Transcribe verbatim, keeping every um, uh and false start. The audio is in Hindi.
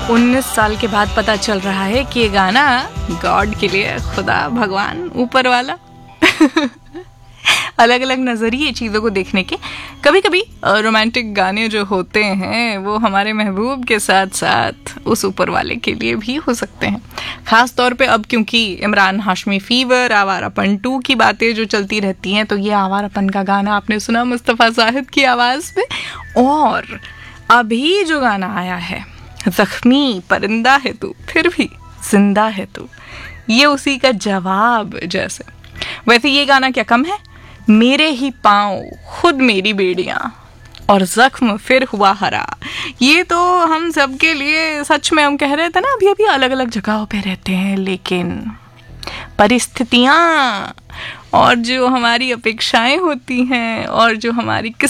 उन्नीस साल के बाद पता चल रहा है कि ये गाना गॉड के लिए, खुदा, भगवान, ऊपर वाला। अलग अलग नज़रिए चीज़ों को देखने के। कभी कभी रोमांटिक गाने जो होते हैं वो हमारे महबूब के साथ साथ उस ऊपर वाले के लिए भी हो सकते हैं। ख़ास तौर पे अब क्योंकि इमरान हाशमी फीवर, आवारापन टू की बातें जो चलती रहती हैं, तो ये आवारापन का गाना आपने सुना मुस्तफ़ा साहिद की आवाज़ में। और अभी जो गाना आया है, ज़ख्मी परिंदा है तू फिर भी जिंदा है तू, ये उसी का जवाब जैसे। वैसे ये गाना क्या कम है, मेरे ही पाँव खुद मेरी बेड़ियाँ और जख्म फिर हुआ हरा, ये तो हम सबके लिए सच में, हम कह रहे थे ना अभी अभी अलग अलग जगहों पे रहते हैं, लेकिन परिस्थितियाँ और जो हमारी अपेक्षाएं होती हैं और जो हमारी